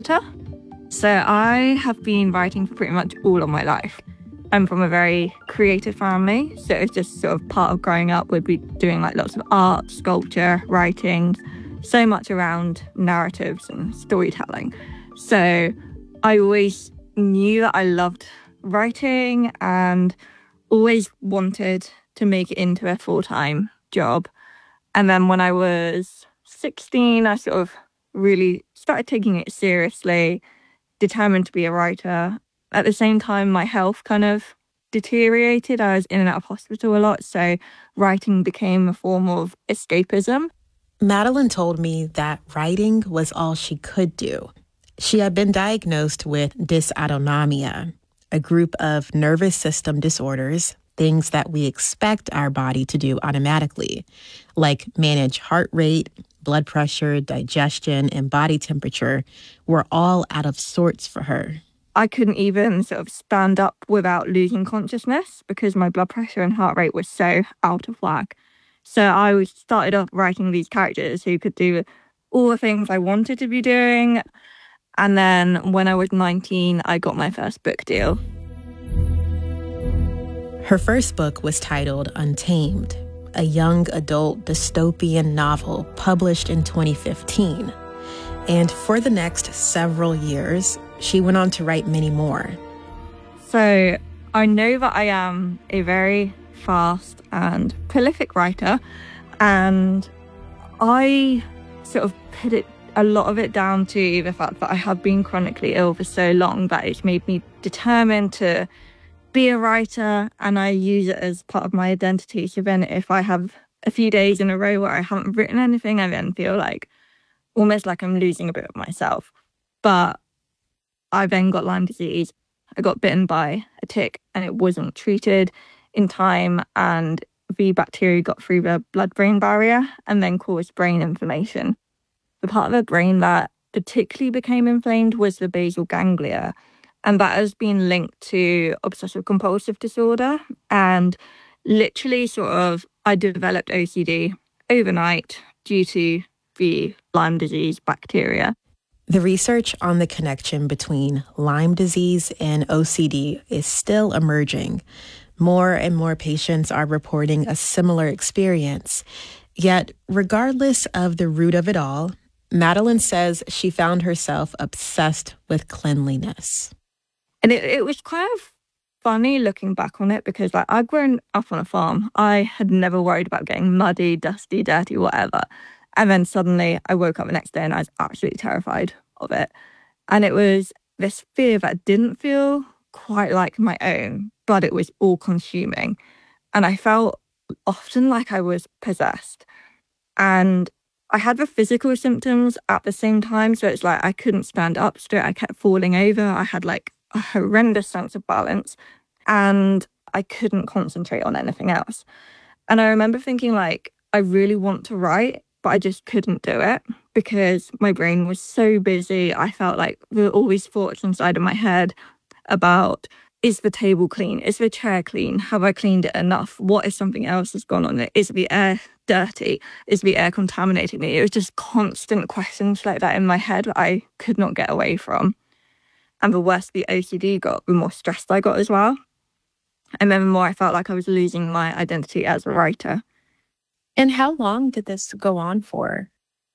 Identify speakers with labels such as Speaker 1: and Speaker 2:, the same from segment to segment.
Speaker 1: writer. So I have been writing for pretty much all of my life. I'm from a very creative family, so it's just sort of part of growing up. We'd be doing like lots of art, sculpture, writing, so much around narratives and storytelling. So I always knew that I loved writing and always wanted to make it into a full-time job. And then when I was 16, I sort of really started taking it seriously, determined to be a writer. At the same time, my health kind of deteriorated. I was in and out of hospital a lot, so writing became a form of escapism.
Speaker 2: Madeline told me that writing was all she could do. She had been diagnosed with dysautonomia, a group of nervous system disorders, things that we expect our body to do automatically, like manage heart rate, blood pressure, digestion, and body temperature, were all out of sorts for her.
Speaker 1: I couldn't even sort of stand up without losing consciousness because my blood pressure and heart rate was so out of whack. So I started off writing these characters who could do all the things I wanted to be doing. And then when I was 19, I got my first book deal.
Speaker 2: Her first book was titled Untamed, a young adult dystopian novel published in 2015. And for the next several years, she went on to write many more.
Speaker 1: So I know that I am a very fast and prolific writer, and I sort of put a lot of it down to the fact that I have been chronically ill for so long that it's made me determined to be a writer, and I use it as part of my identity. So then if I have a few days in a row where I haven't written anything, I then feel like almost like I'm losing a bit of myself. But I then got Lyme disease. I got bitten by a tick and it wasn't treated in time, and the bacteria got through the blood-brain barrier and then caused brain inflammation. The part of the brain that particularly became inflamed was the basal ganglia, and that has been linked to obsessive compulsive disorder. And literally I developed OCD overnight due to the Lyme disease bacteria.
Speaker 2: The research on the connection between Lyme disease and OCD is still emerging. More and more patients are reporting a similar experience. Yet, regardless of the root of it all, Madeline says she found herself obsessed with cleanliness.
Speaker 1: And it was kind of funny looking back on it because I'd grown up on a farm. I had never worried about getting muddy, dusty, dirty, whatever. And then suddenly I woke up the next day and I was absolutely terrified of it. And it was this fear that didn't feel quite like my own, but it was all consuming. And I felt often like I was possessed. And I had the physical symptoms at the same time. So it's like I couldn't stand up straight. I kept falling over. I had like a horrendous sense of balance and I couldn't concentrate on anything else. And I remember thinking like, I really want to write, but I just couldn't do it because my brain was so busy. I felt like there were all these thoughts inside of my head about, is the table clean? Is the chair clean? Have I cleaned it enough? What if something else has gone on it? Is the air dirty? Is the air contaminating me? It was just constant questions like that in my head that I could not get away from. And the worse the OCD got, the more stressed I got as well. And then the more I felt like I was losing my identity as a writer.
Speaker 3: And how long did this go on for?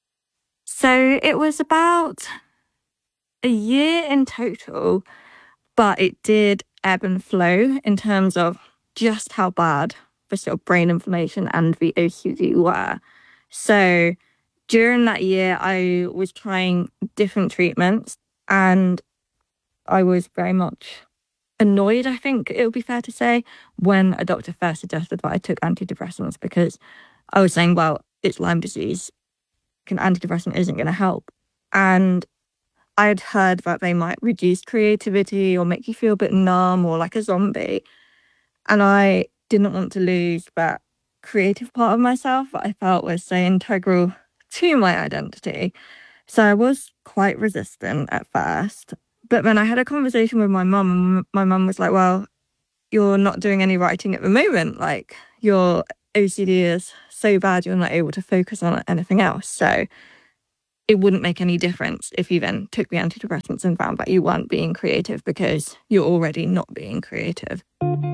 Speaker 1: So it was about a year in total, but it did ebb and flow in terms of just how bad the sort of brain inflammation and the OCD were. So during that year, I was trying different treatments and I was very much annoyed, I think it would be fair to say, when a doctor first suggested that I took antidepressants because I was saying, well, it's Lyme disease. An antidepressant isn't going to help. And I had heard that they might reduce creativity or make you feel a bit numb or like a zombie. And I didn't want to lose that creative part of myself that I felt was so integral to my identity. So I was quite resistant at first. But then I had a conversation with my mum, and my mum was like, well, you're not doing any writing at the moment. Like, your OCD is so bad, you're not able to focus on anything else. So it wouldn't make any difference if you then took the antidepressants and found that you weren't being creative because you're already not being creative.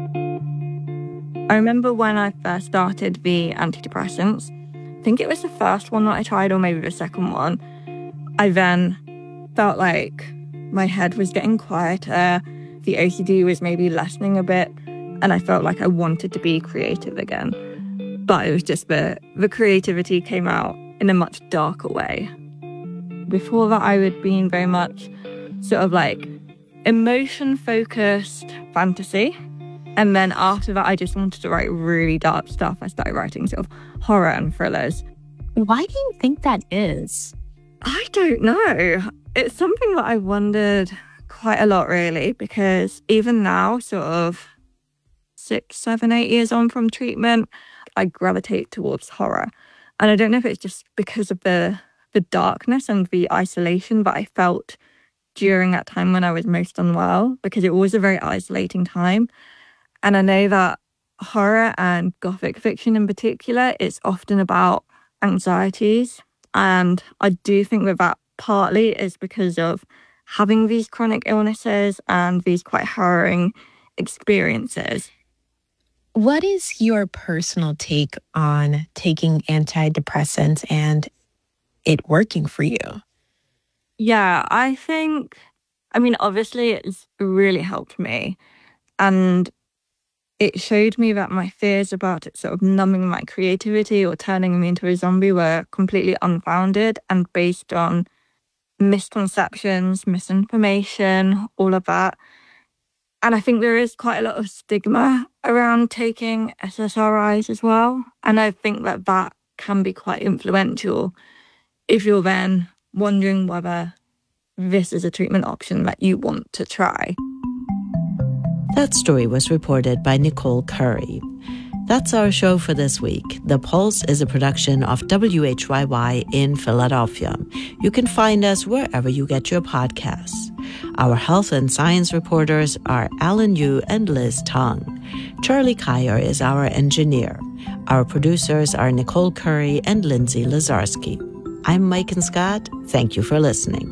Speaker 1: I remember when I first started the antidepressants, I think it was the first one that I tried or maybe the second one, I then felt like my head was getting quieter, the OCD was maybe lessening a bit, and I felt like I wanted to be creative again. But it was just the creativity came out in a much darker way. Before that, I had been very much sort of like emotion-focused fantasy. And then after that, I just wanted to write really dark stuff. I started writing sort of horror and thrillers.
Speaker 3: Why do you think that is?
Speaker 1: I don't know. It's something that I wondered quite a lot, really, because even now, sort of 6, 7, 8 years on from treatment, I gravitate towards horror. And I don't know if it's just because of the darkness and the isolation that I felt during that time when I was most unwell, because it was a very isolating time. And I know that horror and Gothic fiction in particular, it's often about anxieties. And I do think that partly is because of having these chronic illnesses and these quite harrowing experiences.
Speaker 3: What is your personal take on taking antidepressants and it working for you?
Speaker 1: Yeah, I think, obviously it's really helped me. And it showed me that my fears about it sort of numbing my creativity or turning me into a zombie were completely unfounded and based on misconceptions, misinformation, all of that. And I think there is quite a lot of stigma around taking SSRIs as well. And I think that can be quite influential if you're then wondering whether this is a treatment option that you want to try.
Speaker 4: That story was reported by Nicole Curry. That's our show for this week. The Pulse is a production of WHYY in Philadelphia. You can find us wherever you get your podcasts. Our health and science reporters are Alan Yu and Liz Tong. Charlie Kyer is our engineer. Our producers are Nicole Curry and Lindsay Lazarski. I'm Mike and Scott. Thank you for listening.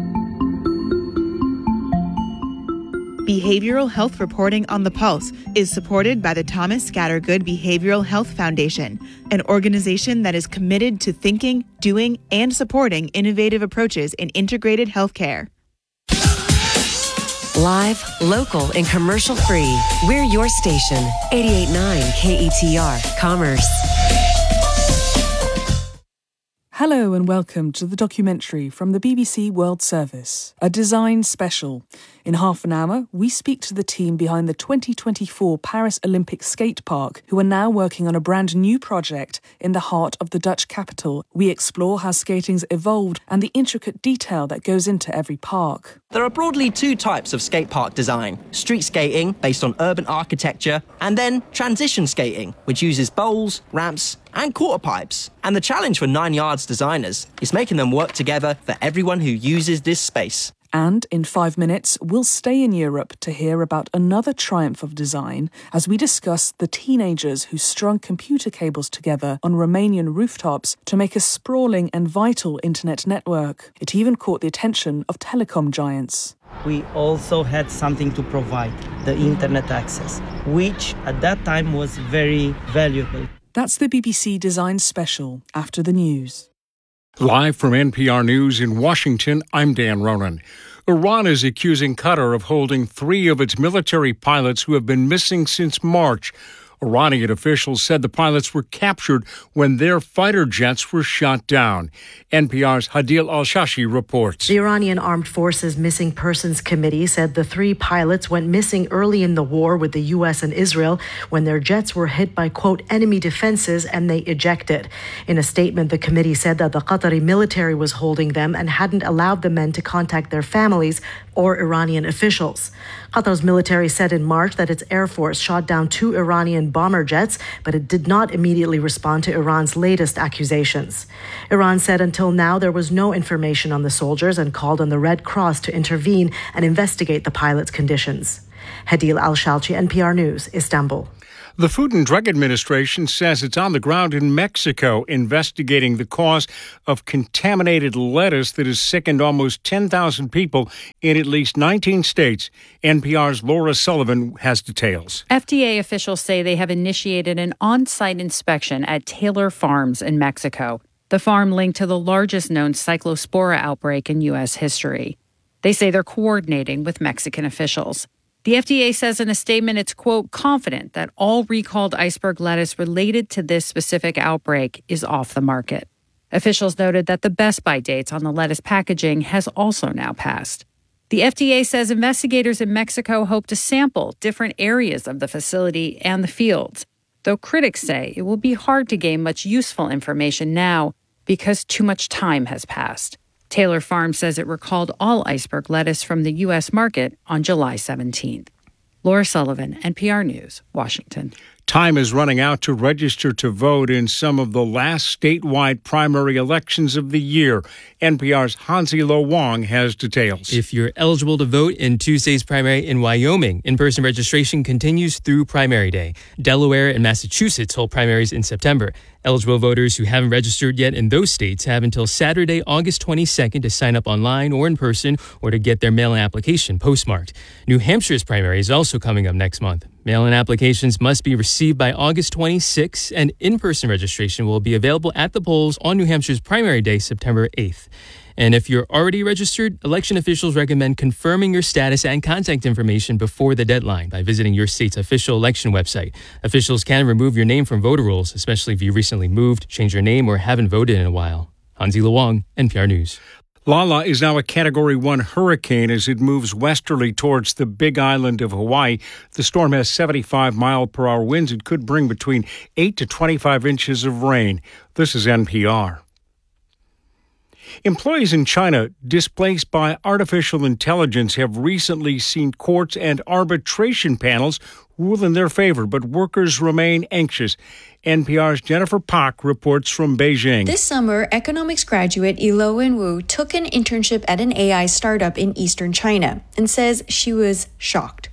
Speaker 5: Behavioral health reporting on the Pulse is supported by the Thomas Scattergood Behavioral Health Foundation, an organization that is committed to thinking, doing, and supporting innovative approaches in integrated healthcare.
Speaker 6: Live, local, and commercial-free. We're your station, 88.9 KETR, Commerce.
Speaker 7: Hello and welcome to the documentary from the BBC World Service, a design special. In half an hour, we speak to the team behind the 2024 Paris Olympic Skate Park, who are now working on a brand new project in the heart of the Dutch capital. We explore how skating's evolved and the intricate detail that goes into every park.
Speaker 8: There are broadly two types of skate park design: street skating, based on urban architecture, and then transition skating, which uses bowls, ramps, and quarter pipes. And the challenge for 9 Yards designers is making them work together for everyone who uses this space.
Speaker 7: And in 5 minutes, we'll stay in Europe to hear about another triumph of design as we discuss the teenagers who strung computer cables together on Romanian rooftops to make a sprawling and vital internet network. It even caught the attention of telecom giants.
Speaker 9: We also had something to provide, the internet access, which at that time was very valuable.
Speaker 7: That's the BBC Design Special after the news.
Speaker 10: Live from NPR News in Washington, I'm Dan Ronan. Iran is accusing Qatar of holding 3 of its military pilots who have been missing since March. Iranian officials said the pilots were captured when their fighter jets were shot down. NPR's Hadil Al-Shashi reports.
Speaker 11: The Iranian Armed Forces Missing Persons Committee said the 3 pilots went missing early in the war with the U.S. and Israel when their jets were hit by, quote, enemy defenses and they ejected. In a statement, the committee said that the Qatari military was holding them and hadn't allowed the men to contact their families or Iranian officials. Qatar's military said in March that its air force shot down 2 Iranian bomber jets, but it did not immediately respond to Iran's latest accusations. Iran said until now there was no information on the soldiers and called on the Red Cross to intervene and investigate the pilots' conditions. Hadil Al-Shalchi, NPR News, Istanbul.
Speaker 10: The Food and Drug Administration says it's on the ground in Mexico investigating the cause of contaminated lettuce that has sickened almost 10,000 people in at least 19 states. NPR's Laura Sullivan has details.
Speaker 12: FDA officials say they have initiated an on-site inspection at Taylor Farms in Mexico, the farm linked to the largest known cyclospora outbreak in U.S. history. They say they're coordinating with Mexican officials. The FDA says in a statement it's, quote, confident that all recalled iceberg lettuce related to this specific outbreak is off the market. Officials noted that the best-by dates on the lettuce packaging has also now passed. The FDA says investigators in Mexico hope to sample different areas of the facility and the fields, though critics say it will be hard to gain much useful information now because too much time has passed. Taylor Farms says it recalled all iceberg lettuce from the U.S. market on July 17th. Laura Sullivan, NPR News, Washington.
Speaker 10: Time is running out to register to vote in some of the last statewide primary elections of the year. NPR's Hansi Lo Wong has details.
Speaker 13: If you're eligible to vote in Tuesday's primary in Wyoming, in-person registration continues through primary day. Delaware and Massachusetts hold primaries in September. Eligible voters who haven't registered yet in those states have until Saturday, August 22nd to sign up online or in person or to get their mail-in application postmarked. New Hampshire's primary is also coming up next month. Mail-in applications must be received by August 26, and in-person registration will be available at the polls on New Hampshire's primary day, September 8th. And if you're already registered, election officials recommend confirming your status and contact information before the deadline by visiting your state's official election website. Officials can remove your name from voter rolls, especially if you recently moved, changed your name, or haven't voted in a while. Hansi Lo Wong, NPR News.
Speaker 10: Lala is now a Category 1 hurricane as it moves westerly towards the Big Island of Hawaii. The storm has 75-mile-per-hour winds. It could bring between 8 to 25 inches of rain. This is NPR. Employees in China displaced by artificial intelligence have recently seen courts and arbitration panels rule in their favor, but workers remain anxious. NPR's Jennifer Pak reports from Beijing.
Speaker 14: This summer, economics graduate Ilo Wen-Wu took an internship at an AI startup in eastern China and says she was shocked.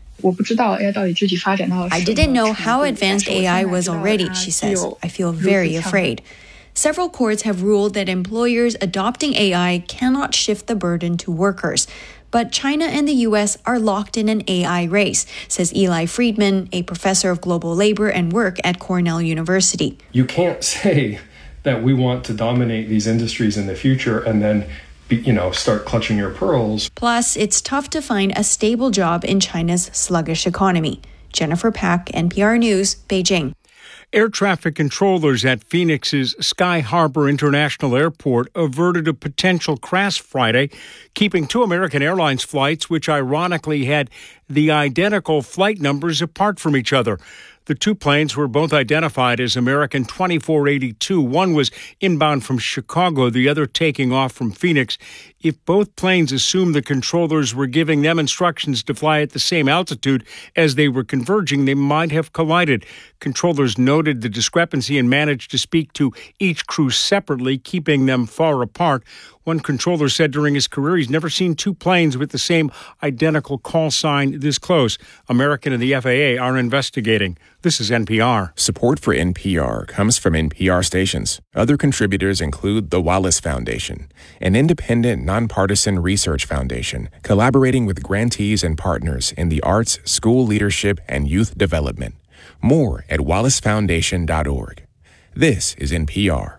Speaker 14: I didn't know how advanced AI was already, she says. I feel very afraid. Several courts have ruled that employers adopting AI cannot shift the burden to workers. But China and the U.S. are locked in an AI race, says Eli Friedman, a professor of global labor and work at Cornell University.
Speaker 15: You can't say that we want to dominate these industries in the future and then start clutching your pearls.
Speaker 14: Plus, it's tough to find a stable job in China's sluggish economy. Jennifer Pak, NPR News, Beijing.
Speaker 10: Air traffic controllers at Phoenix's Sky Harbor International Airport averted a potential crash Friday, keeping two American Airlines flights, which ironically had the identical flight numbers, apart from each other. The two planes were both identified as American 2482. One was inbound from Chicago, the other taking off from Phoenix. If both planes assumed the controllers were giving them instructions to fly at the same altitude as they were converging, they might have collided. Controllers noted the discrepancy and managed to speak to each crew separately, keeping them far apart. One controller said during his career he's never seen two planes with the same identical call sign this close. American and the FAA are investigating. This is NPR.
Speaker 16: Support for NPR comes from NPR stations. Other contributors include the Wallace Foundation, an independent, nonpartisan research foundation collaborating with grantees and partners in the arts, school leadership, and youth development. More at wallacefoundation.org. This is NPR.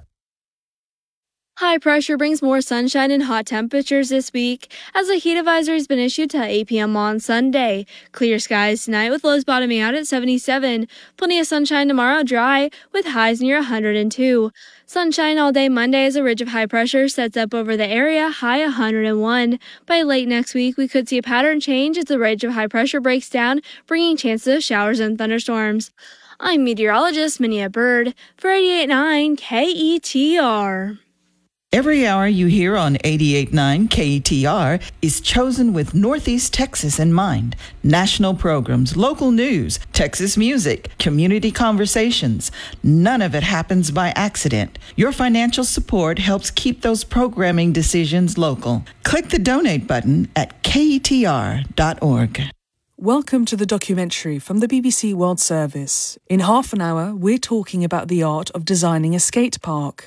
Speaker 17: High pressure brings more sunshine and hot temperatures this week, as a heat advisory has been issued till 8 p.m. on Sunday. Clear skies tonight with lows bottoming out at 77. Plenty of sunshine tomorrow, dry, with highs near 102. Sunshine all day Monday as a ridge of high pressure sets up over the area, high 101. By late next week, we could see a pattern change as the ridge of high pressure breaks down, bringing chances of showers and thunderstorms. I'm meteorologist Minia Bird for 88.9 KETR.
Speaker 18: Every hour you hear on 88.9 KETR is chosen with Northeast Texas in mind. National programs, local news, Texas music, community conversations. None of it happens by accident. Your financial support helps keep those programming decisions local. Click the donate button at KETR.org.
Speaker 7: Welcome to the documentary from the BBC World Service. In half an hour, we're talking about the art of designing a skate park.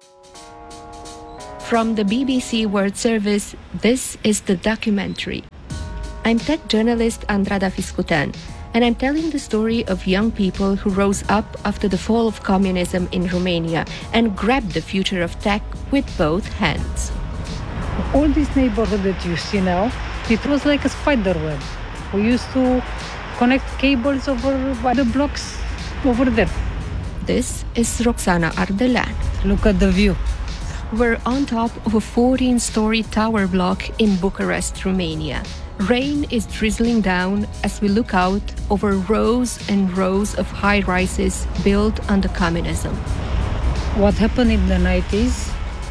Speaker 19: From the BBC World Service, this is the documentary. I'm tech journalist Andrada Fiscutan, and I'm telling the story of young people who rose up after the fall of communism in Romania and grabbed the future of tech with both hands.
Speaker 20: All this neighborhood that you see now, it was like a spider web. We used to connect cables over by the blocks over there.
Speaker 19: This is Roxana Ardelan.
Speaker 20: Look at the view.
Speaker 19: We're on top of a 14-story tower block in Bucharest, Romania. Rain is drizzling down as we look out over rows and rows of high-rises built under communism.
Speaker 20: What happened in the 90s,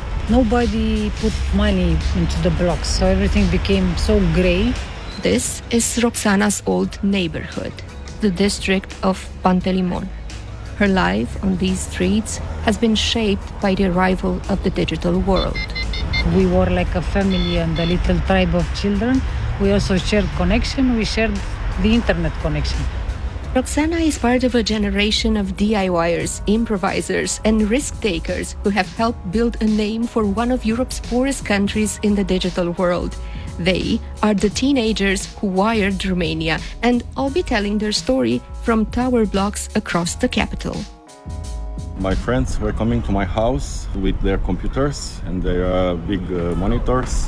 Speaker 20: nobody put money into the blocks, so everything became so grey.
Speaker 19: This is Roxana's old neighborhood, the district of Pantelimon. Her life on these streets has been shaped by the arrival of the digital world.
Speaker 20: We were like a family and a little tribe of children. We also shared connection. We shared the internet connection.
Speaker 19: Roxana is part of a generation of DIYers, improvisers, and risk-takers who have helped build a name for one of Europe's poorest countries in the digital world. They are the teenagers who wired Romania, and I'll be telling their story from tower blocks across the capital.
Speaker 21: My friends were coming to my house with their computers and their big monitors.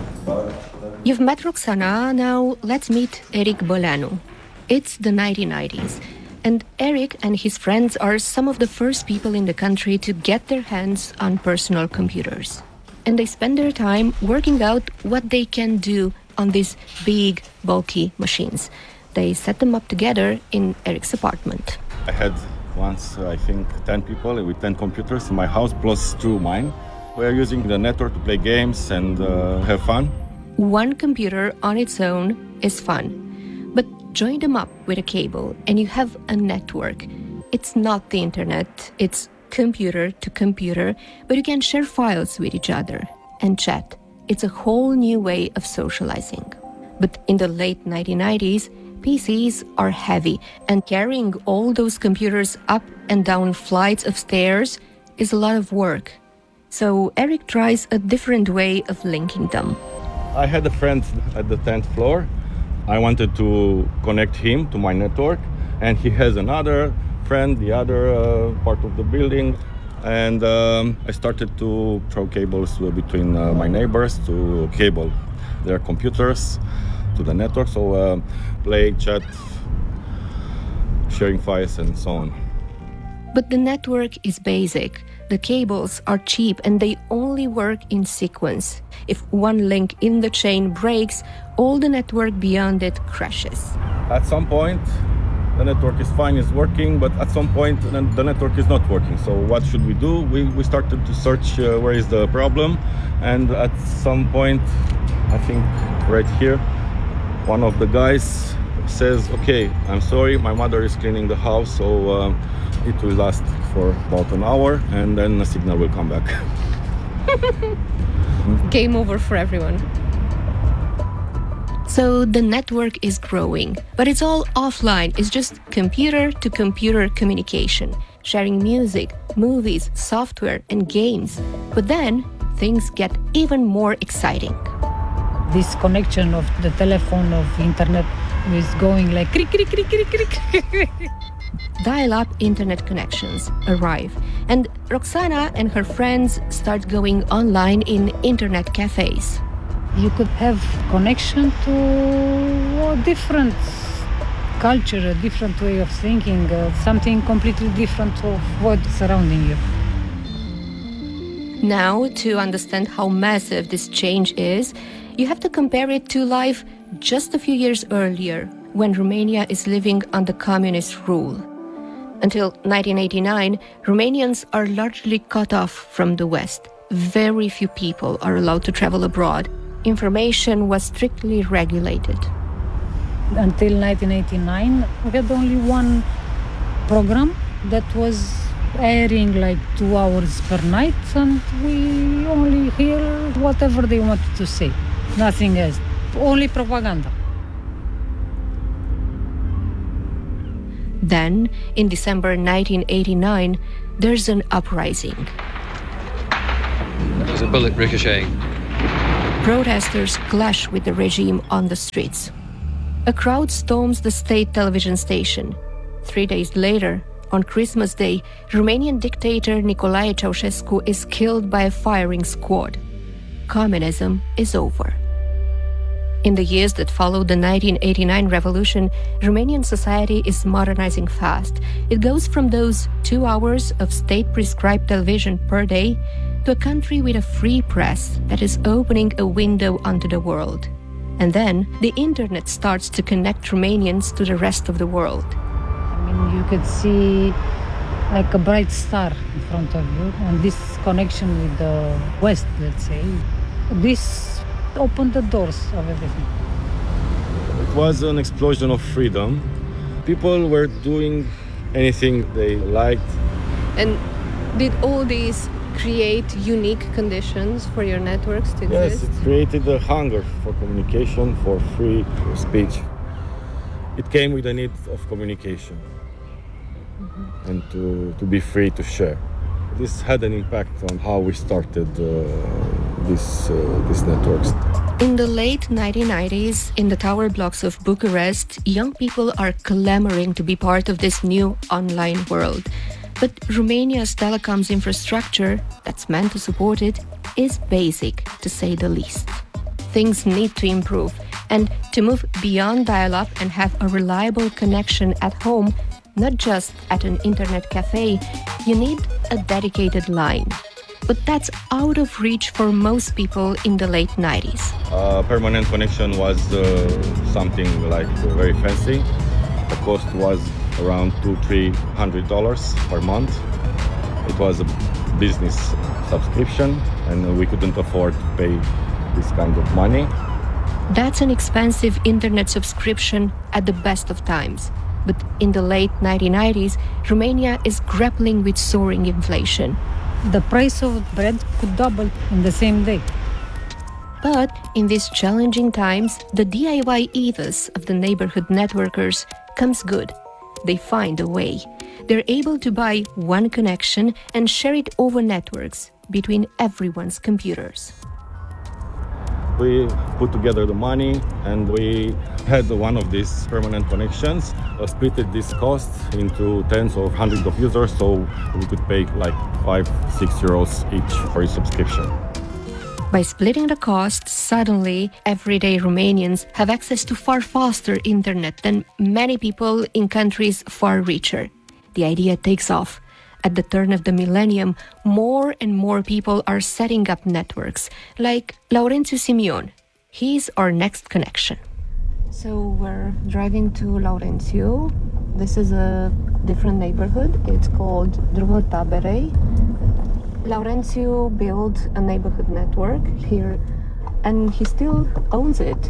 Speaker 19: You've met Roxana, now let's meet Eric Bolanu. It's the 1990s, and Eric and his friends are some of the first people in the country to get their hands on personal computers. And they spend their time working out what they can do on these big, bulky machines. They set them up together in Eric's apartment.
Speaker 21: I had once, I think, 10 people with 10 computers in my house, plus 2 mine. We're using the network to play games and have fun.
Speaker 19: One computer on its own is fun. But join them up with a cable and you have a network. It's not the internet, it's computer to computer, but you can share files with each other and chat. It's a whole new way of socializing. But in the late 1990s, PCs are heavy, and carrying all those computers up and down flights of stairs is a lot of work. So Eric tries a different way of linking them.
Speaker 21: I had a friend at the 10th floor. I wanted to connect him to my network, and he has another friend, the other part of the building. And I started to throw cables between my neighbors to cable their computers to the network. So play, chat, sharing files, and so on.
Speaker 19: But the network is basic. The cables are cheap and they only work in sequence. If one link in the chain breaks, all the network beyond it crashes.
Speaker 21: At some point, the network is fine, it's working, but at some point, the network is not working. So what should we do? We started to search where is the problem. And at some point, I think right here, one of the guys says, okay, I'm sorry, my mother is cleaning the house, so it will last for about an hour, and then the signal will come back.
Speaker 19: Game over for everyone. So the network is growing, but it's all offline. It's just computer-to-computer communication, sharing music, movies, software, and games. But then things get even more exciting.
Speaker 20: This connection of the telephone, of internet, is going like crick, crick, crick, crick, crick.
Speaker 19: Dial-up internet connections arrive, and Roxana and her friends start going online in internet cafes.
Speaker 20: You could have connection to a different culture, a different way of thinking, something completely different of what's surrounding you.
Speaker 19: Now, to understand how massive this change is, you have to compare it to life just a few years earlier, when Romania is living under communist rule. Until 1989, Romanians are largely cut off from the West. Very few people are allowed to travel abroad. Information was strictly regulated.
Speaker 20: Until 1989, we had only one program that was airing like 2 hours per night, and we only hear whatever they wanted to say. Nothing else. Only propaganda.
Speaker 19: Then, in December 1989, there's an uprising.
Speaker 2: There's a bullet ricocheting.
Speaker 19: Protesters clash with the regime on the streets. A crowd storms the state television station. 3 days later, on Christmas Day, Romanian dictator Nicolae Ceausescu is killed by a firing squad. Communism is over. In the years that followed the 1989 revolution, Romanian society is modernizing fast. It goes from those 2 hours of state-prescribed television per day to a country with a free press that is opening a window onto the world. And then the internet starts to connect Romanians to the rest of the world.
Speaker 20: I mean, you could see like a bright star in front of you, and this connection with the West, let's say, this opened the doors of everything.
Speaker 21: It was an explosion of freedom. People were doing anything they liked.
Speaker 19: And did all these create unique conditions for your networks to exist?
Speaker 21: Yes, it created a hunger for communication, for free speech. It came with a need of communication and to be free to share. This had an impact on how we started these networks.
Speaker 19: In the late 1990s, in the tower blocks of Bucharest, young people are clamoring to be part of this new online world. But Romania's telecoms infrastructure, that's meant to support it, is basic, to say the least. Things need to improve, and to move beyond dial-up and have a reliable connection at home, not just at an internet cafe, you need a dedicated line. But that's out of reach for most people in the late 90s.
Speaker 21: Permanent connection was something like very fancy. The cost was around $200-300 per month. It was a business subscription, and we couldn't afford to pay this kind of money.
Speaker 19: That's an expensive internet subscription at the best of times. But in the late 1990s, Romania is grappling with soaring inflation.
Speaker 20: The price of bread could double in the same day.
Speaker 19: But in these challenging times, the DIY ethos of the neighborhood networkers comes good. They find a way. They're able to buy one connection and share it over networks between everyone's computers.
Speaker 21: We put together the money and we had one of these permanent connections, split this cost into tens or hundreds of users, so we could pay like 5-6 euros each for each subscription.
Speaker 19: By splitting the cost, suddenly everyday Romanians have access to far faster internet than many people in countries far richer. The idea takes off. At the turn of the millennium, more and more people are setting up networks, like Laurențiu Simion. He's our next connection. So we're driving to Laurențiu. This is a different neighborhood. It's called Drumul Taberei. Laurențiu built a neighborhood network here, and he still owns it.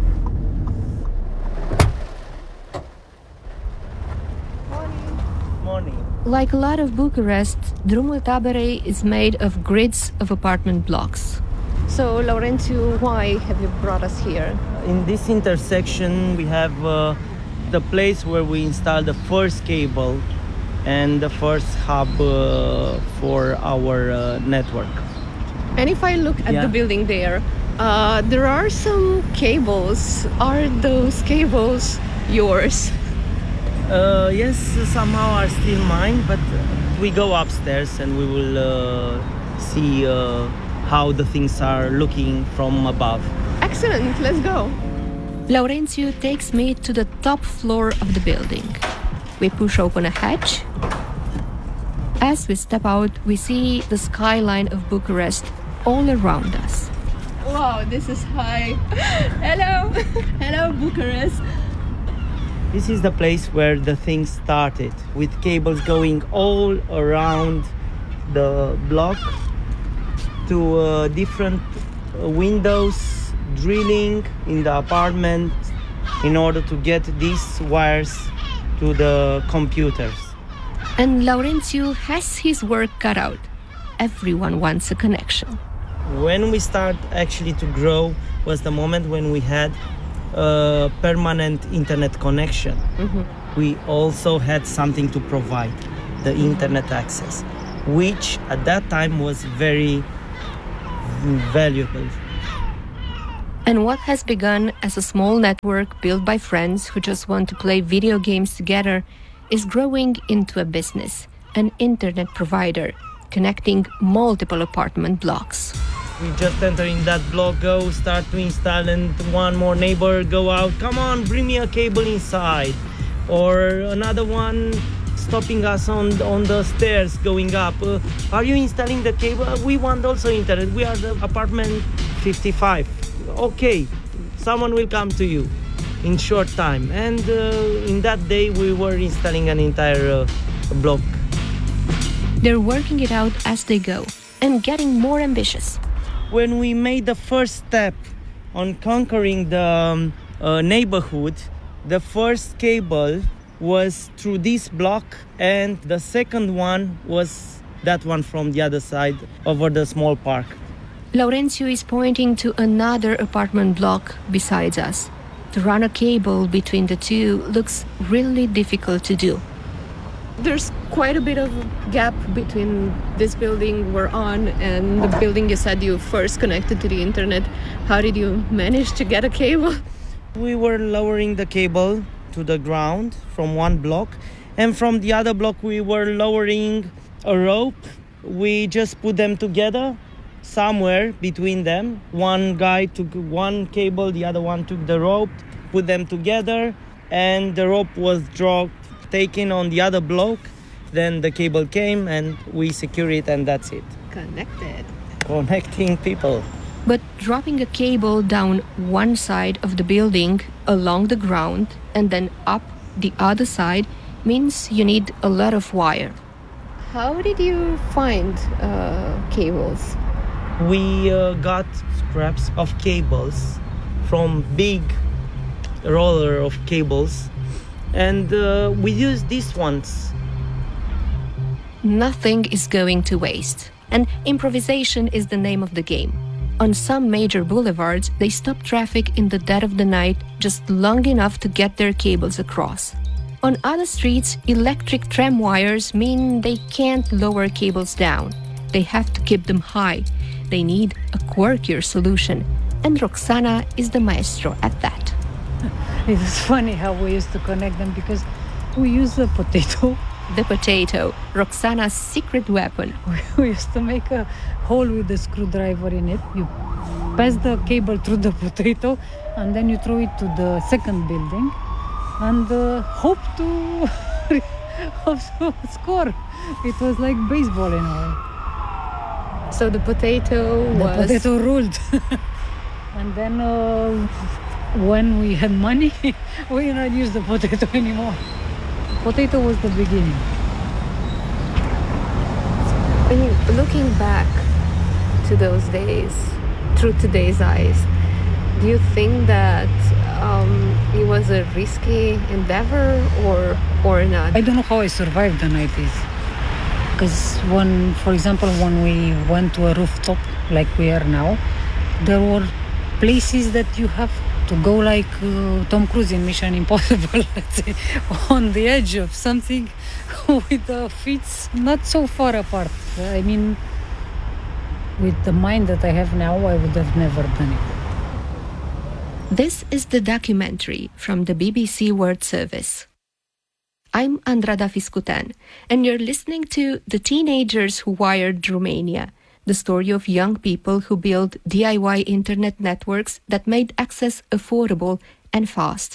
Speaker 9: Morning.
Speaker 19: Like a lot of Bucharest, Drumul Taberei is made of grids of apartment blocks. So, Laurențiu, why have you brought us here?
Speaker 9: In this intersection, we have the place where we installed the first cable and the first hub for our network.
Speaker 19: And if I look at the building there are some cables. Are those cables yours?
Speaker 9: Yes, somehow are still mine, but we go upstairs and we will see how the things are looking from above.
Speaker 19: Excellent, let's go. Laurențiu takes me to the top floor of the building. We push open a hatch. As we step out, we see the skyline of Bucharest all around us. Wow, this is high. Hello, hello Bucharest.
Speaker 9: This is the place where the thing started, with cables going all around the block to different windows, drilling in the apartment in order to get these wires to the computers.
Speaker 19: And Laurențiu has his work cut out. Everyone wants a connection.
Speaker 9: When we start actually to grow was the moment when we had a permanent internet connection. we also had something to provide, the internet access, which at that time was very valuable.
Speaker 19: And what has begun as a small network built by friends who just want to play video games together is growing into a business, an internet provider, connecting multiple apartment blocks.
Speaker 9: We just enter in that block, go start to install, and one more neighbor go out, come on, bring me a cable inside. Or another one stopping us on the stairs going up. Are you installing the cable? We want also internet. We are the apartment 55. Okay, someone will come to you in short time. And in that day, we were installing an entire block.
Speaker 19: They're working it out as they go and getting more ambitious.
Speaker 9: When we made the first step on conquering the neighborhood, the first cable was through this block, and the second one was that one from the other side over the small park.
Speaker 19: Laurențiu is pointing to another apartment block besides us. To run a cable between the two looks really difficult to do.
Speaker 2: There's quite a bit of gap between this building we're on and the building you said you first connected to the internet. How did you manage to get a cable?
Speaker 9: We were lowering the cable to the ground from one block, and from the other block we were lowering a rope. We just put them together somewhere between them. One guy took one cable, the other one took the rope, put them together, and the rope was taken on the other block. Then the cable came and we secure it, and that's it. Connecting people.
Speaker 19: But dropping a cable down one side of the building along the ground and then up the other side means you need a lot of wire.
Speaker 2: How did you find cables?
Speaker 9: We got scraps of cables from big roller of cables, and we use these ones.
Speaker 19: Nothing is going to waste, and improvisation is the name of the game. On some major boulevards, they stop traffic in the dead of the night just long enough to get their cables across. On other streets, electric tram wires mean they can't lower cables down. They have to keep them high. They need a quirkier solution, and Roxana is the maestro at that.
Speaker 20: It was funny how we used to connect them because we use the potato.
Speaker 19: The potato, Roxana's secret weapon.
Speaker 20: We used to make a hole with a screwdriver in it. You pass the cable through the potato and then you throw it to the second building and hope to score. It was like baseball in a way.
Speaker 2: So the potato
Speaker 20: ruled. And then when we had money, we did not use the potato anymore. Potato was the beginning.
Speaker 2: Looking back to those days, through today's eyes, do you think that it was a risky endeavor or not?
Speaker 20: I don't know how I survived the 90s. Because for example, when we went to a rooftop like we are now, there were places that you have to go like Tom Cruise in Mission Impossible, let's say, on the edge of something with the feet not so far apart. I mean, with the mind that I have now, I would have never done it.
Speaker 19: This is the documentary from the BBC World Service. I'm Andrada Fiscutan, and you're listening to The Teenagers Who Wired Romania, the story of young people who built DIY internet networks that made access affordable and fast.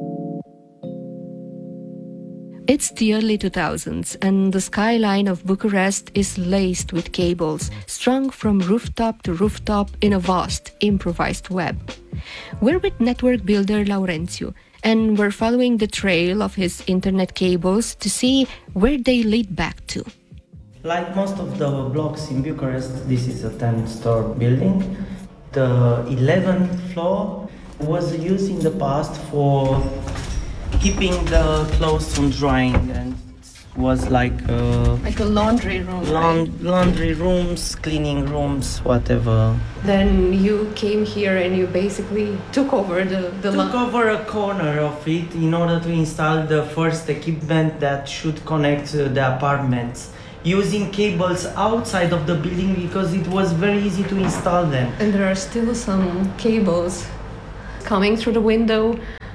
Speaker 19: It's the early 2000s, and the skyline of Bucharest is laced with cables, strung from rooftop to rooftop in a vast, improvised web. We're with network builder Laurențiu, and we're following the trail of his internet cables to see where they lead back to.
Speaker 9: Like most of the blocks in Bucharest, this is a 10-story building. The 11th floor was used in the past for keeping the clothes from drying, and was like
Speaker 2: a laundry room.
Speaker 9: Laundry rooms, cleaning rooms, whatever.
Speaker 2: Then you came here and you basically took over
Speaker 9: took over a corner of it in order to install the first equipment that should connect the apartments, using cables outside of the building because it was very easy to install them.
Speaker 2: And there are still some cables coming through the window.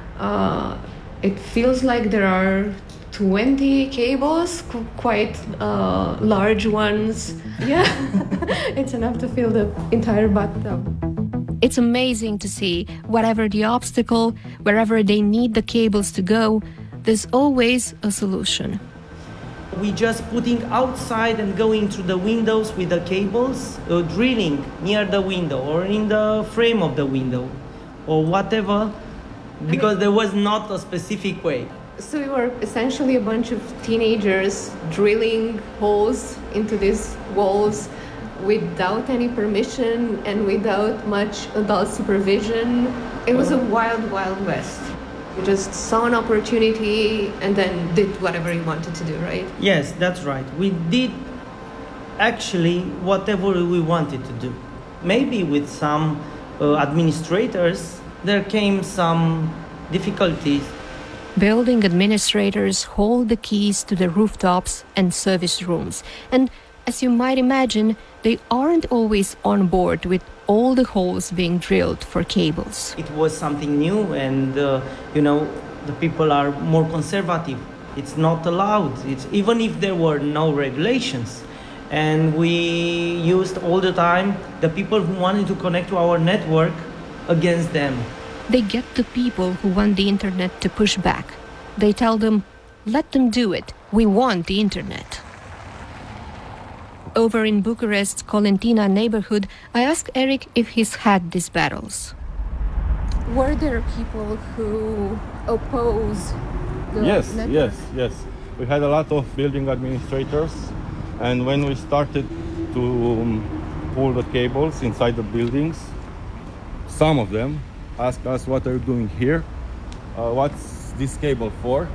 Speaker 2: It feels like there are 20 cables, quite large ones. Yeah, it's enough to fill the entire bathtub.
Speaker 19: It's amazing to see, whatever the obstacle, wherever they need the cables to go, there's always a solution.
Speaker 9: We just putting outside and going through the windows with the cables, drilling near the window or in the frame of the window or whatever, because there was not a specific way.
Speaker 2: So we were essentially a bunch of teenagers drilling holes into these walls without any permission and without much adult supervision. It was a wild, wild west. We just saw an opportunity and then did whatever we wanted to do, right?
Speaker 9: Yes, that's right. We did actually whatever we wanted to do. Maybe with some administrators, there came some difficulties.
Speaker 19: Building administrators hold the keys to the rooftops and service rooms. And as you might imagine, they aren't always on board with all the holes being drilled for cables.
Speaker 9: It was something new and, the people are more conservative. It's not allowed, even if there were no regulations. And we used all the time the people who wanted to connect to our network against them.
Speaker 19: They get the people who want the internet to push back. They tell them, let them do it. We want the internet. Over in Bucharest's Colentina neighborhood, I asked Eric if he's had these battles.
Speaker 2: Were there people who oppose the network?
Speaker 21: Yes. We had a lot of building administrators, and when we started to pull the cables inside the buildings, some of them ask us, what are you doing here? What's this cable for?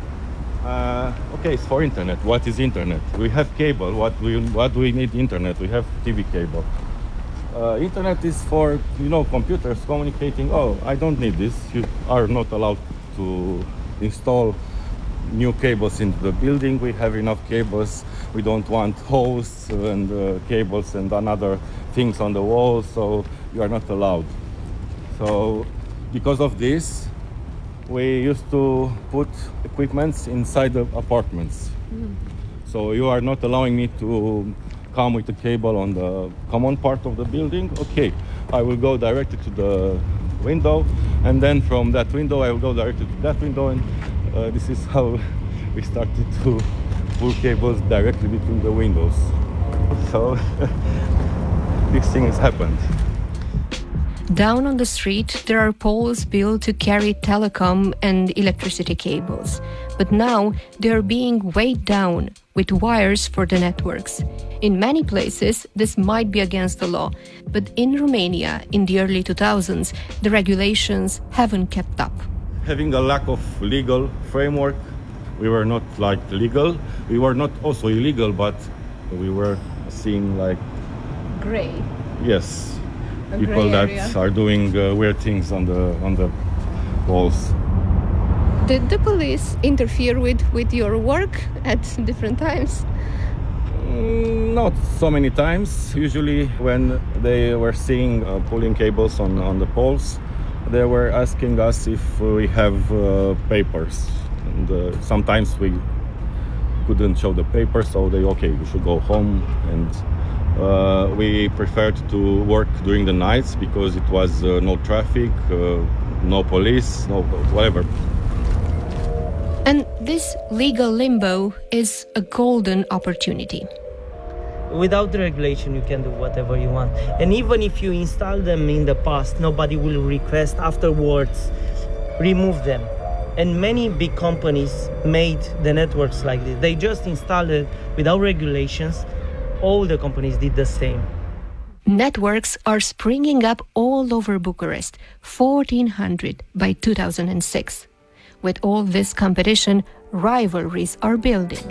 Speaker 21: Okay, it's for internet. What is internet? We have cable. What do we need internet? We have TV cable. Internet is for, computers communicating. Oh, I don't need this. You are not allowed to install new cables into the building. We have enough cables. We don't want holes and cables and other things on the walls, so you are not allowed. So because of this, we used to put equipments inside the apartments. So you are not allowing me to come with the cable on the common part of the building. Okay, I will go directly to the window, and then from that window I will go directly to that window, and this is how we started to pull cables directly between the windows. So these things happened.
Speaker 19: Down on the street, there are poles built to carry telecom and electricity cables. But now they are being weighed down with wires for the networks. In many places, this might be against the law. But in Romania, in the early 2000s, the regulations haven't kept up.
Speaker 21: Having a lack of legal framework, we were not legal. We were not also illegal, but we were seen like
Speaker 2: gray.
Speaker 21: Yes. People that are doing weird things on the walls.
Speaker 2: Did the police interfere with your work at different times?
Speaker 21: Not so many times. Usually when they were seeing pulling cables on the poles, they were asking us if we have papers. And sometimes we couldn't show the papers, so we should go home. And we preferred to work during the nights because it was no traffic, no police, no whatever.
Speaker 19: And this legal limbo is a golden opportunity.
Speaker 9: Without the regulation, you can do whatever you want. And even if you install them in the past, nobody will request afterwards remove them. And many big companies made the networks like this. They just installed it without regulations. All the companies did the same.
Speaker 19: Networks are springing up all over Bucharest, 1,400 by 2006. With all this competition, rivalries are building.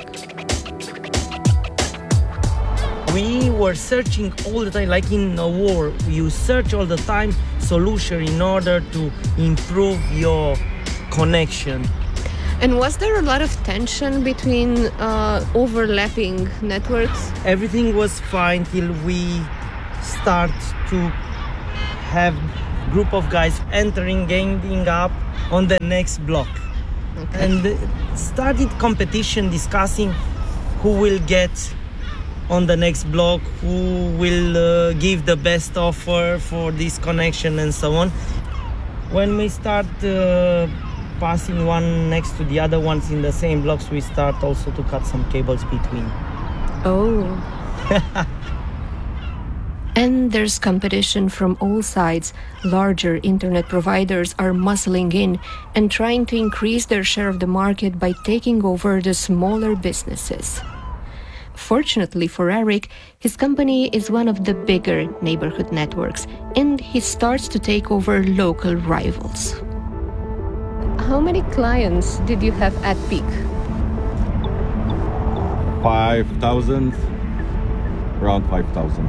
Speaker 9: We were searching all the time, like in a war. You search all the time solution in order to improve your connection.
Speaker 2: And was there a lot of tension between overlapping networks?
Speaker 9: Everything was fine till we start to have group of guys entering, ganging up on the next block. Okay. And started competition, discussing who will get on the next block, who will give the best offer for this connection and so on. When we start passing one next to the other ones in the same blocks, we start also to cut some cables between.
Speaker 2: Oh.
Speaker 19: And there's competition from all sides. Larger internet providers are muscling in and trying to increase their share of the market by taking over the smaller businesses. Fortunately for Eric, his company is one of the bigger neighborhood networks, and he starts to take over local rivals.
Speaker 2: How many clients did you have at peak?
Speaker 21: 5,000, around 5,000.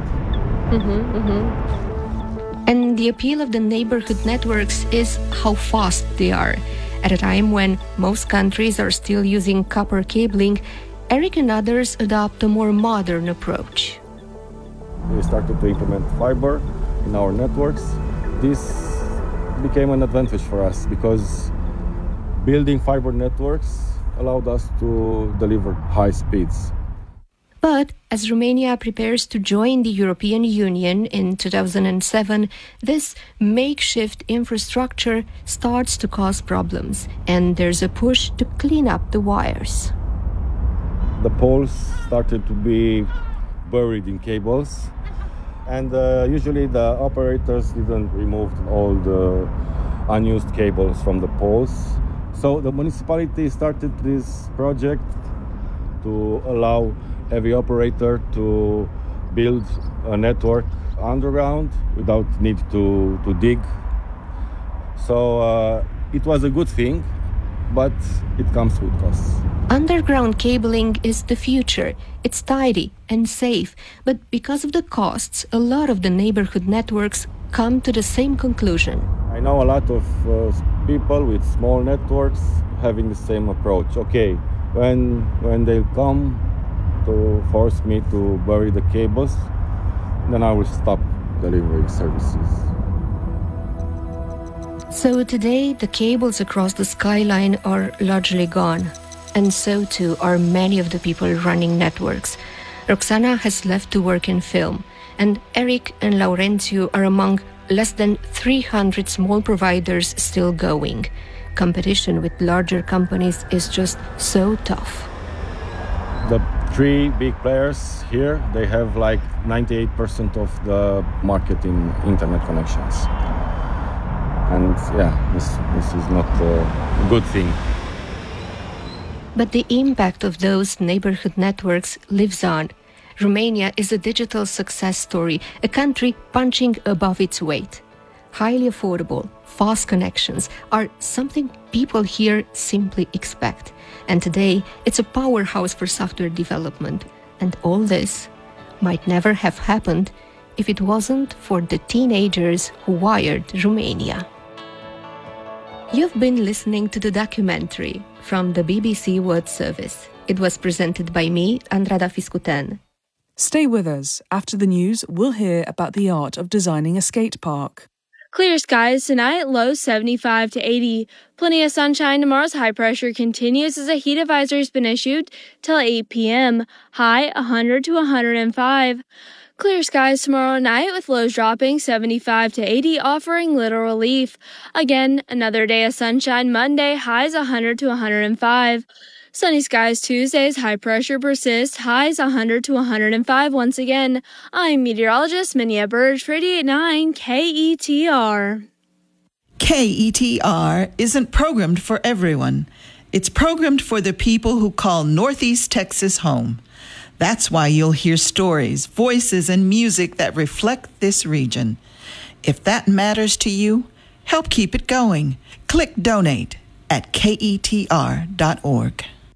Speaker 19: And the appeal of the neighborhood networks is how fast they are. At a time when most countries are still using copper cabling, Eric and others adopt a more modern approach.
Speaker 21: We started to implement fiber in our networks. This became an advantage for us because building fiber networks allowed us to deliver high speeds.
Speaker 19: But as Romania prepares to join the European Union in 2007, this makeshift infrastructure starts to cause problems, and there's a push to clean up the wires.
Speaker 21: The poles started to be buried in cables, and usually the operators didn't remove all the unused cables from the poles. So the municipality started this project to allow every operator to build a network underground without need to dig. So it was a good thing, but it comes with costs.
Speaker 19: Underground cabling is the future. It's tidy and safe, but because of the costs, a lot of the neighborhood networks come to the same conclusion.
Speaker 21: I know a lot of people with small networks having the same approach. Okay, when they'll come to force me to bury the cables, then I will stop delivering services.
Speaker 19: So today, the cables across the skyline are largely gone. And so too are many of the people running networks. Roxana has left to work in film, and Eric and Laurențiu are among less than 300 small providers still going. Competition with larger companies is just so tough.
Speaker 21: The three big players here, they have like 98% of the market in internet connections. And yeah, this is not a good thing.
Speaker 19: But the impact of those neighborhood networks lives on. Romania is a digital success story, a country punching above its weight. Highly affordable, fast connections are something people here simply expect. And today, it's a powerhouse for software development. And all this might never have happened if it wasn't for the teenagers who wired Romania. You've been listening to the documentary from the BBC World Service. It was presented by me, Andrada Fiscuten.
Speaker 7: Stay with us. After the news, we'll hear about the art of designing a skate park.
Speaker 17: Clear skies tonight, low 75 to 80. Plenty of sunshine. Tomorrow's high pressure continues as a heat advisory has been issued till 8 p.m. High 100 to 105. Clear skies tomorrow night with lows dropping 75 to 80, offering little relief. Again, another day of sunshine Monday, highs 100 to 105. Sunny skies Tuesdays, high pressure persists, highs 100 to 105 once again. I'm meteorologist Minia Burge for 88.9 KETR.
Speaker 18: KETR isn't programmed for everyone. It's programmed for the people who call Northeast Texas home. That's why you'll hear stories, voices, and music that reflect this region. If that matters to you, help keep it going. Click donate at KETR.org.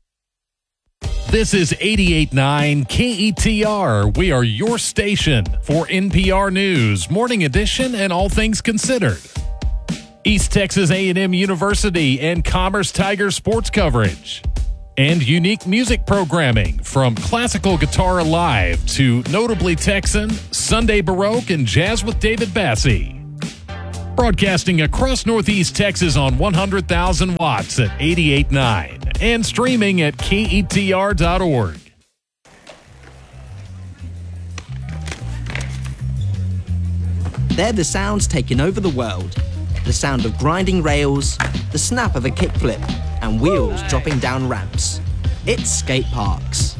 Speaker 3: This is 88.9 KETR. We are your station for NPR News, Morning Edition, and all things considered. East Texas A&M University and Commerce Tiger sports coverage. And unique music programming from classical guitar live to notably Texan, Sunday Baroque, and jazz with David Bassie. Broadcasting across Northeast Texas on 100,000 watts at 88.9 and streaming at KETR.org.
Speaker 8: They're the sounds taking over the world. The sound of grinding rails, the snap of a kickflip, and wheels dropping down ramps. It's skate parks.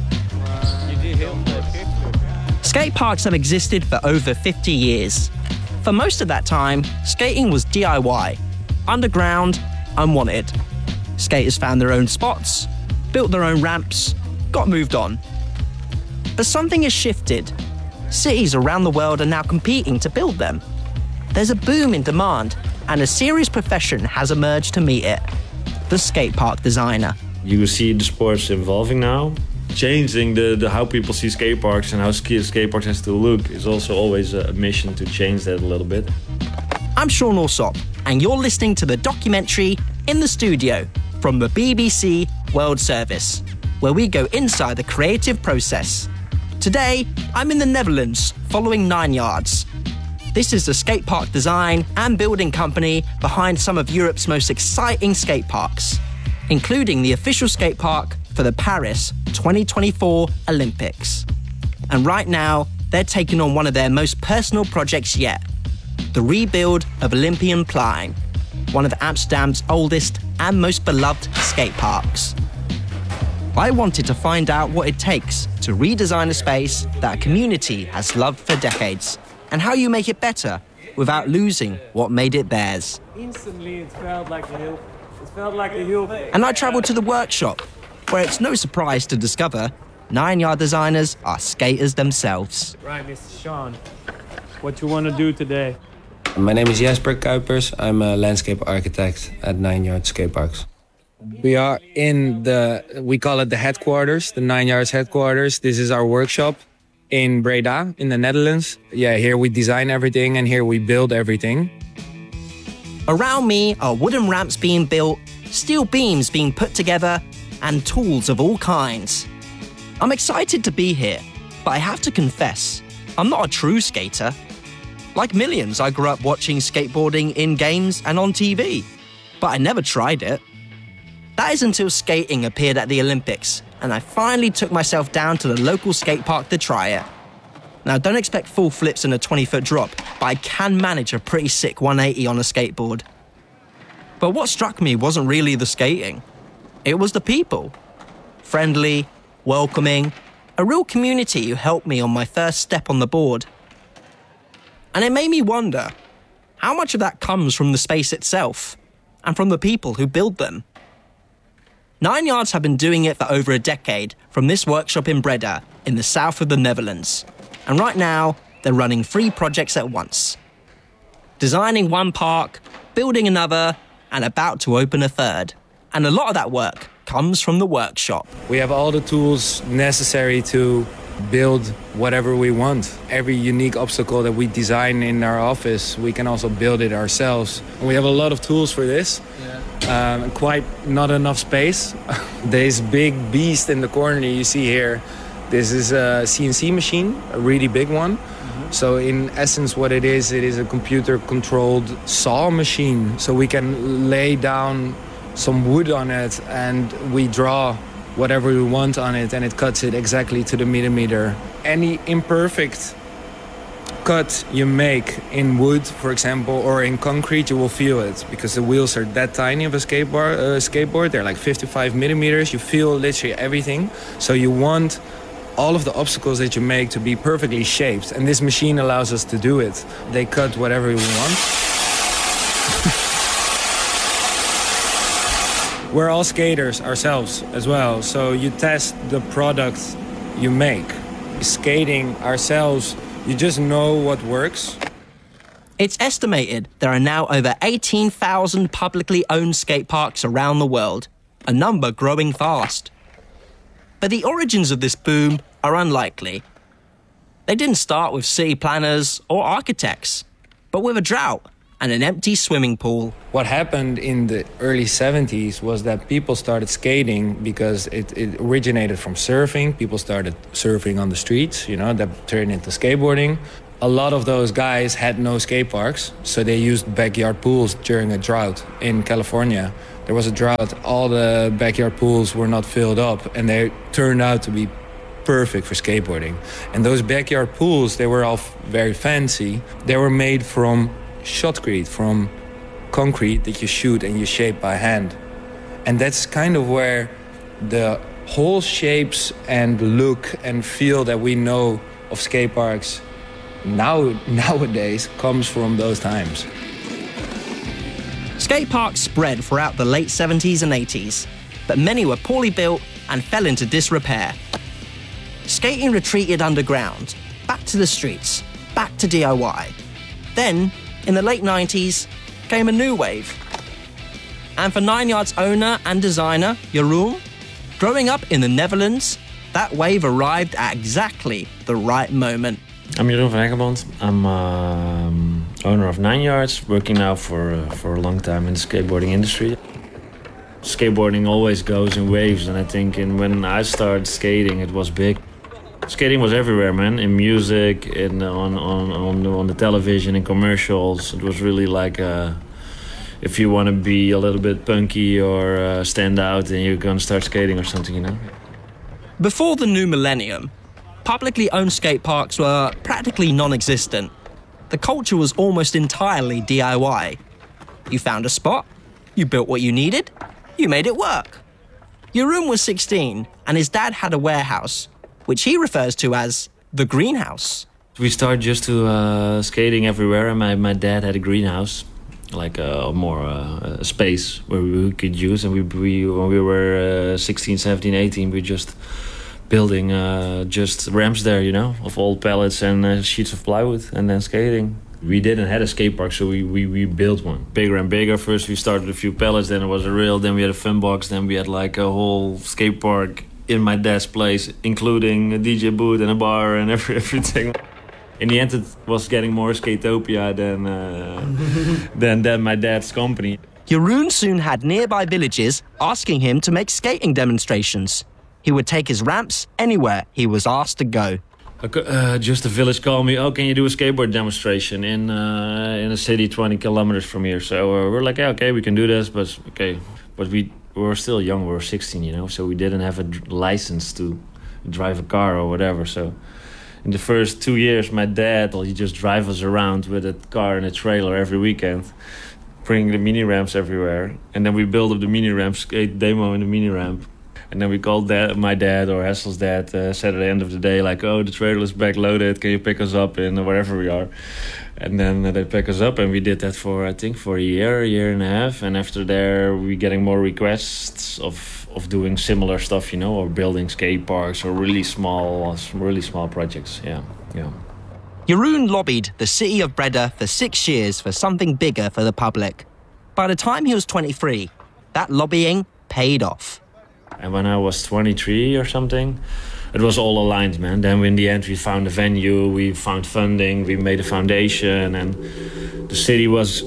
Speaker 8: Skate parks have existed for over 50 years. For most of that time, skating was DIY, underground, unwanted. Skaters found their own spots, built their own ramps, got moved on. But something has shifted. Cities around the world are now competing to build them. There's a boom in demand, and a serious profession has emerged to meet it: the skate park designer.
Speaker 22: You see the sports evolving now. Changing the how people see skate parks and how skate parks has to look is also always a mission to change that a little bit.
Speaker 8: I'm Sean Alsop, and you're listening to the documentary In the Studio from the BBC World Service, where we go inside the creative process. Today, I'm in the Netherlands following 9 Yards. This is the skate park design and building company behind some of Europe's most exciting skate parks, including the official skate park for the Paris 2024 Olympics. And right now, they're taking on one of their most personal projects yet: the rebuild of Olympiaplein, one of Amsterdam's oldest and most beloved skate parks. I wanted to find out what it takes to redesign a space that a community has loved for decades, and how you make it better without losing what made it theirs.
Speaker 23: Instantly, it felt like a hill. It felt like a hill.
Speaker 8: And I travelled to the workshop, where it's no surprise to discover 9 Yard designers are skaters themselves.
Speaker 23: Right, Mr. Sean, what you want to do today?
Speaker 24: My name is Jesper Kuipers. I'm a landscape architect at 9 Yard Skateparks. We are in we call it the headquarters, the 9 Yards headquarters. This is our workshop in Breda, in the Netherlands. Yeah, here we design everything and here we build everything.
Speaker 8: Around me are wooden ramps being built, steel beams being put together, and tools of all kinds. I'm excited to be here, but I have to confess, I'm not a true skater. Like millions, I grew up watching skateboarding in games and on TV, but I never tried it. That is until skating appeared at the Olympics, and I finally took myself down to the local skate park to try it. Now, don't expect full flips and a 20-foot drop, but I can manage a pretty sick 180 on a skateboard. But what struck me wasn't really the skating. It was the people. Friendly, welcoming, a real community who helped me on my first step on the board. And it made me wonder, how much of that comes from the space itself, and from the people who build them? 9 Yards have been doing it for over a decade from this workshop in Breda, in the south of the Netherlands. And right now, they're running 3 projects at once. Designing one park, building another, and about to open a third. And a lot of that work comes from the workshop.
Speaker 24: We have all the tools necessary to build whatever we want. Every unique obstacle that we design in our office, we can also build it ourselves. And we have a lot of tools for this. Quite not enough space. This big beast in the corner you see here, this is a CNC machine, a really big one. So in essence what it is a computer-controlled saw machine. So we can lay down some wood on it and we draw whatever we want on it and it cuts it exactly to the millimeter. Any imperfect cut you make in wood, for example, or in concrete, you will feel it because the wheels are that tiny of a skateboard. They're like 55 millimeters. You feel literally everything. So you want all of the obstacles that you make to be perfectly shaped. And this machine allows us to do it. They cut whatever we want. We're all skaters ourselves as well. So you test the product you make. Skating ourselves, you just know what works.
Speaker 8: It's estimated there are now over 18,000 publicly owned skate parks around the world, a number growing fast. But the origins of this boom are unlikely. They didn't start with city planners or architects, but with a drought and an empty swimming pool.
Speaker 24: What happened in the early 70s was that people started skating because it originated from surfing. People started surfing on the streets, that turned into skateboarding. A lot of those guys had no skate parks, so they used backyard pools during a drought in California. There was a drought, all the backyard pools were not filled up, and they turned out to be perfect for skateboarding. And those backyard pools, they were all very fancy. They were made from shotcrete, from concrete that you shoot and you shape by hand. And that's kind of where the whole shapes and look and feel that we know of skate parks nowadays comes from those times.
Speaker 8: Skate parks spread throughout the late 70s and 80s, but many were poorly built and fell into disrepair. Skating retreated underground, back to the streets, back to DIY. Then, in the late 90s, came a new wave. And for 9 Yards owner and designer, Jeroen, growing up in the Netherlands, that wave arrived at exactly the right moment.
Speaker 22: I'm Jeroen van Eggebond. I'm owner of 9 Yards, working now for a long time in the skateboarding industry. Skateboarding always goes in waves, and I think when I started skating, it was big. Skating was everywhere, man. In music, on the television, in commercials. It was really like if you want to be a little bit punky or stand out, then you're gonna start skating or something,
Speaker 8: Before the new millennium, publicly owned skate parks were practically non-existent. The culture was almost entirely DIY. You found a spot, you built what you needed, you made it work. Jeroen was 16 and his dad had a warehouse, which he refers to as the greenhouse.
Speaker 22: We started just to skating everywhere, and my dad had a greenhouse, like a space where we could use. And we when we were 16, 17, 18, we just building just ramps there, of old pallets and sheets of plywood, and then skating. We didn't have a skate park, so we built one. Bigger and bigger. First we started with a few pallets, then it was a rail, then we had a fun box, then we had like a whole skate park in my dad's place, including a DJ booth and a bar and everything. In the end, it was getting more Skatopia than my dad's company.
Speaker 8: Jeroen soon had nearby villages asking him to make skating demonstrations. He would take his ramps anywhere he was asked to go.
Speaker 22: Just a village called me, can you do a skateboard demonstration in a city 20 kilometers from here? So we're like, yeah, okay, we can do this, but we were still young, we were 16, so we didn't have a license to drive a car or whatever. So in the first 2 years, my dad, he just drive us around with a car and a trailer every weekend, bringing the mini ramps everywhere. And then we built up the mini ramp, skate demo in the mini ramp. And then we called my dad or Hassel's dad, said at the end of the day, like, the trailer is backloaded, can you pick us up in wherever we are? And then they pick us up, and we did that for a year and a half. And after there, we getting more requests of doing similar stuff, or building skate parks or really small projects, yeah.
Speaker 8: Jeroen lobbied the city of Breda for 6 years for something bigger for the public. By the time he was 23, that lobbying paid off.
Speaker 22: And when I was 23 or something, it was all aligned, man. Then in the end, we found a venue, we found funding, we made a foundation, and the city was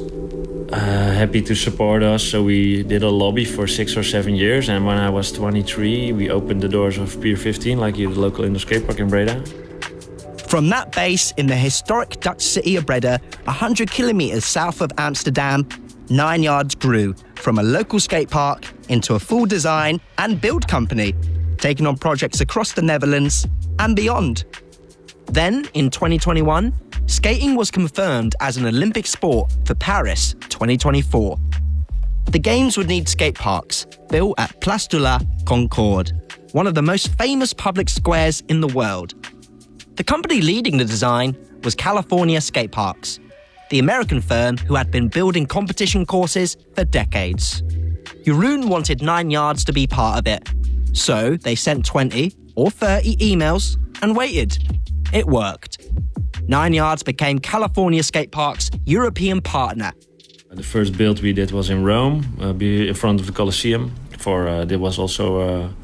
Speaker 22: happy to support us. So we did a lobby for 6 or 7 years. And when I was 23, we opened the doors of Pier 15, like the local indoor skate park in Breda.
Speaker 8: From that base in the historic Dutch city of Breda, 100 kilometers south of Amsterdam, 9 Yards grew from a local skate park into a full design and build company, taking on projects across the Netherlands and beyond. Then, in 2021, skating was confirmed as an Olympic sport for Paris 2024. The Games would need skate parks built at Place de la Concorde, one of the most famous public squares in the world. The company leading the design was California Skate Parks, the American firm who had been building competition courses for decades. Jeroen wanted 9 Yards to be part of it, so they sent 20 or 30 emails and waited. It worked. 9 Yards became California Skate Park's European partner.
Speaker 22: The first build we did was in Rome, in front of the Colosseum. There was also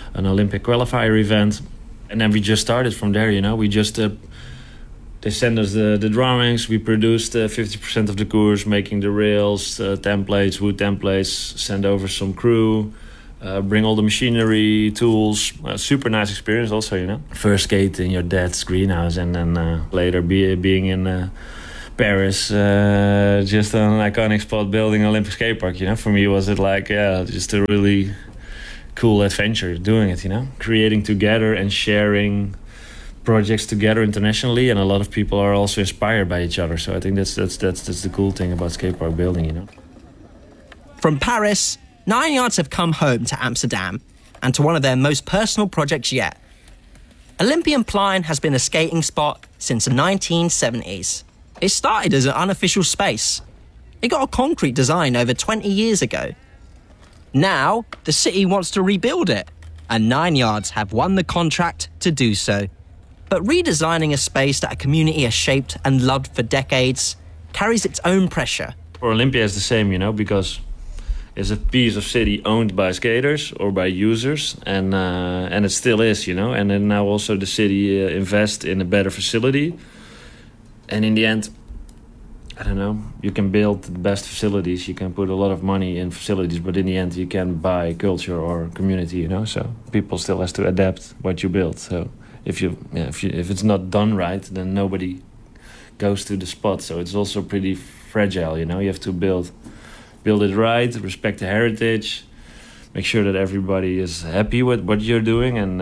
Speaker 22: an Olympic qualifier event. And then we just started from there, you know. We just, they sent us the drawings. We produced 50% of the course, making the rails, templates, wood templates, send over some crew, bring all the machinery, tools. Super nice experience also, you know. First skate in your dad's greenhouse, and then later being in Paris, just an iconic spot, building an Olympic skate park, you know. For me, was it like, just a really cool adventure doing it, you know. Creating together and sharing projects together internationally, and a lot of people are also inspired by each other. So I think that's the cool thing about skate park building, you know.
Speaker 8: From Paris, 9 Yards have come home to Amsterdam and to one of their most personal projects yet. Olympiaplein has been a skating spot since the 1970s. It started as an unofficial space. It got a concrete design over 20 years ago. Now, the city wants to rebuild it, and 9 Yards have won the contract to do so. But redesigning a space that a community has shaped and loved for decades carries its own pressure.
Speaker 22: For Olympia, it's the same, you know, because it's a piece of city owned by skaters or by users, and it still is, you know. And then now also the city invest in a better facility. And in the end, I don't know, you can build the best facilities, you can put a lot of money in facilities, but in the end you can buy culture or community, you know. So people still has to adapt what you build. So if it's not done right, then nobody goes to the spot. So it's also pretty fragile, you know. You have to build it right, respect the heritage, make sure that everybody is happy with what you're doing, and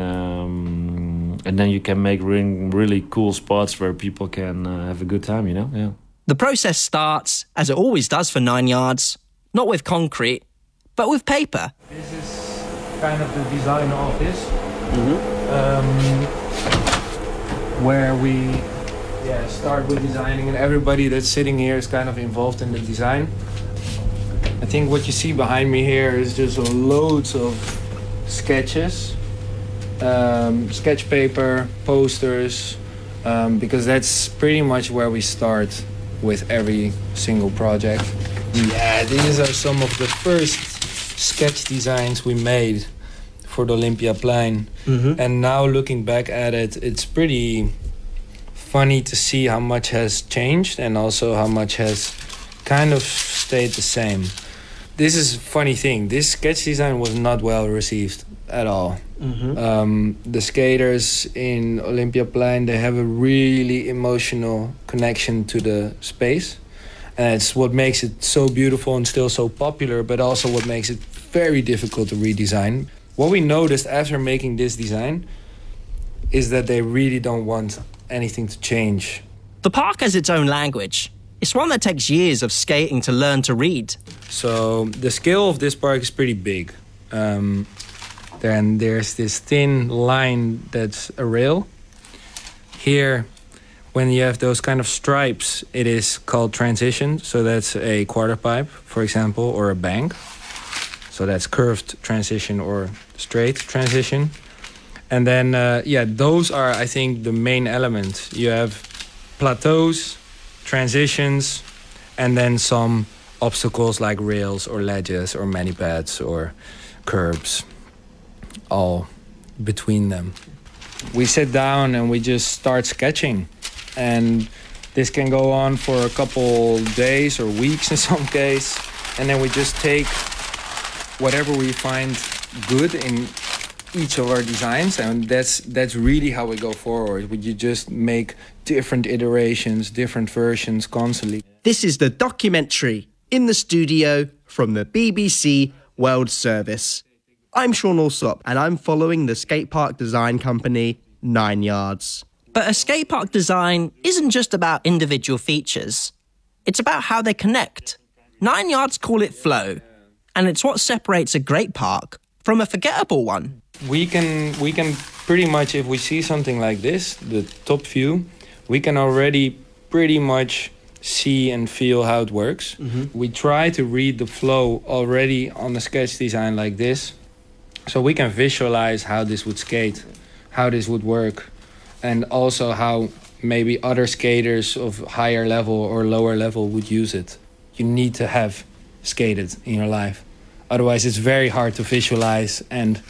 Speaker 22: then you can make really cool spots where people can have a good time, you know. Yeah.
Speaker 8: The process starts, as it always does for 9 Yards, not with concrete, but with paper.
Speaker 24: This is kind of the design office, where we start with designing, and everybody that's sitting here is kind of involved in the design. I think what you see behind me here is just loads of sketches, sketch paper, posters, because that's pretty much where we start with every single project. Yeah, these are some of the first sketch designs we made for the Olympiaplein. And now looking back at it, it's pretty funny to see how much has changed and also how much has kind of stayed the same. This is a funny thing. This sketch design was not well received at all. The skaters in Olympiaplein, they have a really emotional connection to the space. And it's what makes it so beautiful and still so popular, but also what makes it very difficult to redesign. What we noticed after making this design is that they really don't want anything to change.
Speaker 8: The park has its own language. It's one that takes years of skating to learn to read.
Speaker 24: So the scale of this park is pretty big. Then there's this thin line that's a rail. Here, when you have those kind of stripes, it is called transition. So that's a quarter pipe, for example, or a bank. So that's curved transition or straight transition. And then, those are, I think, the main elements. You have plateaus, transitions, and then some obstacles like rails or ledges or mani-pads or curbs, all between them. We sit down and we just start sketching, and this can go on for a couple days or weeks in some case, and then we just take whatever we find good in each of our designs, and that's really how we go forward. You just make different iterations, different versions constantly.
Speaker 8: This is the documentary in the studio from the BBC World Service. I'm Sean Alsop, and I'm following the skatepark design company 9 Yards. But a skatepark design isn't just about individual features. It's about how they connect. 9 Yards call it flow, and it's what separates a great park from a forgettable one.
Speaker 24: We can pretty much, if we see something like this, the top view, we can already pretty much see and feel how it works. We try to read the flow already on the sketch design like this, so we can visualize how this would skate, how this would work, and also how maybe other skaters of higher level or lower level would use it. You need to have skated in your life. Otherwise, it's very hard to visualize and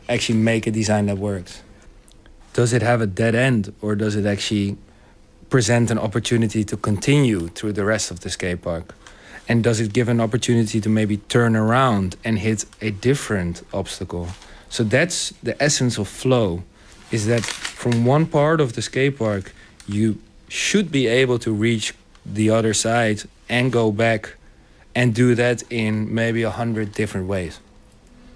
Speaker 24: actually make a design that works? Does it have a dead end, or does it actually present an opportunity to continue through the rest of the skate park? And does it give an opportunity to maybe turn around and hit a different obstacle? So that's the essence of flow, is that from one part of the skate park, you should be able to reach the other side and go back and do that in maybe 100 different ways.